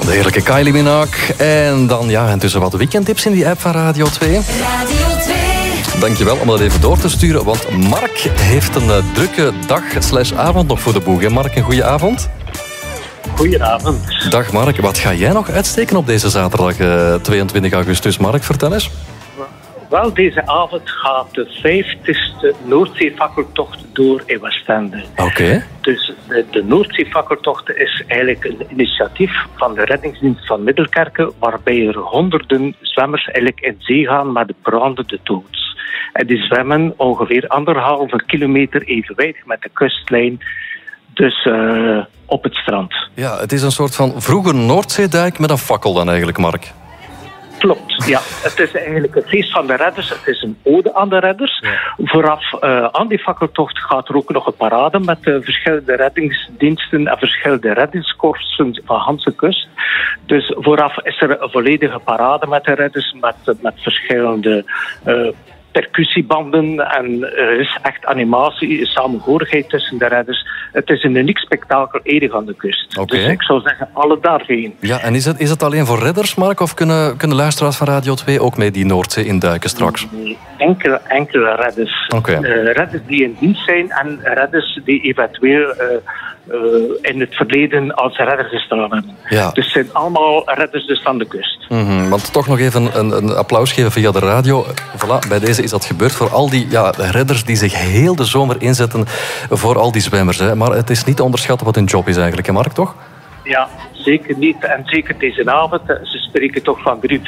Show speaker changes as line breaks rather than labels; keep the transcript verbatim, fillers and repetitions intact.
De heerlijke Kylie Minogue. En dan ja, intussen wat weekendtips in die app van Radio twee.
Radio twee.
Dankjewel om dat even door te sturen, want Mark heeft een uh, drukke dag slash avond nog voor de boeg. Hè Mark, een goede avond.
Goedenavond.
Dag Mark, wat ga jij nog uitsteken op deze zaterdag uh, tweeëntwintig augustus? Mark, vertel eens.
Wel, deze avond gaat de vijftigste Noordzeefakkeltocht door in Westende.
Oké. Okay.
Dus de, de Noordzeefakkeltocht is eigenlijk een initiatief van de reddingsdienst van Middelkerke, waarbij er honderden zwemmers eigenlijk in zee gaan met de brandende doods. En die zwemmen ongeveer anderhalve kilometer evenwijdig met de kustlijn, dus uh, op het strand.
Ja, het is een soort van vroege Noordzeedijk met een fakkel dan eigenlijk, Mark.
Klopt, ja. Het is eigenlijk het feest van de redders. Het is een ode aan de redders. Ja. Vooraf uh, aan die fakkeltocht gaat er ook nog een parade met uh, verschillende reddingsdiensten en verschillende reddingskorpsen van Hanse Kust. Dus vooraf is er een volledige parade met de redders, met, met verschillende uh, percussiebanden en er is echt animatie, samenhorigheid tussen de redders. Het is een uniek spektakel edig aan de kust.
Okay.
Dus ik zou zeggen, alle daarheen.
Ja, en is het, is het alleen voor redders, Mark, of kunnen, kunnen luisteraars van Radio twee ook mee die Noordzee induiken straks?
Nee, enkele, enkele redders.
Okay.
Uh, redders die in dienst zijn en redders die eventueel uh, uh, in het verleden als redder gestaan hebben.
Ja.
Dus het zijn allemaal redders dus aan de kust.
Mm-hmm. Want toch nog even een, een applaus geven via de radio. Voilà, bij deze is dat gebeurd voor al die ja, redders die zich heel de zomer inzetten voor al die zwemmers. Hè. Maar het is niet te onderschatten wat hun job is eigenlijk, hè Mark, toch?
Ja, zeker niet. En zeker deze avond. Ze spreken toch van drie